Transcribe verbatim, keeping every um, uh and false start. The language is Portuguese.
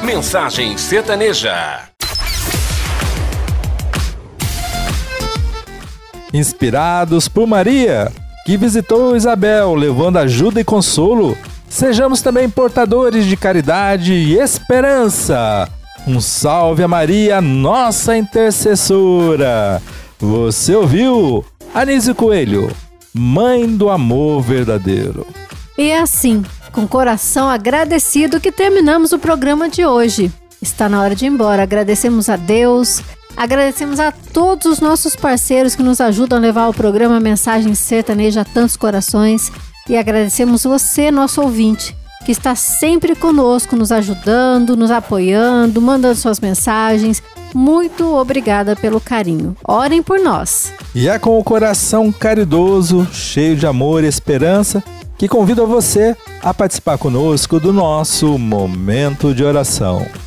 Mensagem Sertaneja. Inspirados por Maria, que visitou Isabel, levando ajuda e consolo, sejamos também portadores de caridade e esperança. Um salve a Maria, nossa intercessora. Você ouviu? Anísio Coelho, Mãe do Amor Verdadeiro. E é assim, com coração agradecido, que terminamos o programa de hoje. Está na hora de ir embora. Agradecemos a Deus, agradecemos a todos os nossos parceiros que nos ajudam a levar o programa Mensagem Sertaneja a tantos corações. E agradecemos você, nosso ouvinte, que está sempre conosco, nos ajudando, nos apoiando, mandando suas mensagens. Muito obrigada pelo carinho. Orem por nós. E é com o coração caridoso, cheio de amor e esperança, que convido você a participar conosco do nosso Momento de Oração.